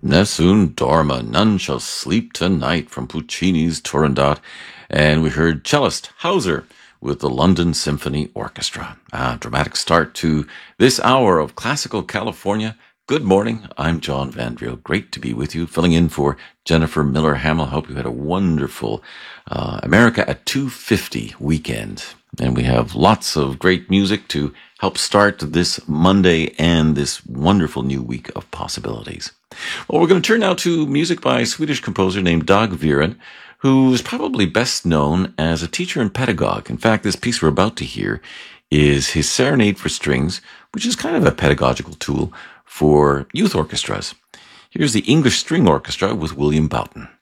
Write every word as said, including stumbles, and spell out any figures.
Nessun dorma, none shall sleep tonight from Puccini's Turandot. And we heard cellist Hauser with the London Symphony Orchestra. A dramatic start to this hour of Classical California. Good morning. I'm John Vandriel. Great to be with you, filling in for Jennifer Miller-Hamill. Hope you had a wonderful uh, America at two fifty weekend. And we have lots of great music to help start this Monday and this wonderful new week of possibilities. Well, we're going to turn now to music by a Swedish composer named Dag Viren, who is probably best known as a teacher and pedagogue. In fact, this piece we're about to hear is his Serenade for Strings, which is kind of a pedagogical tool for youth orchestras. Here's the English String Orchestra with William Boughton.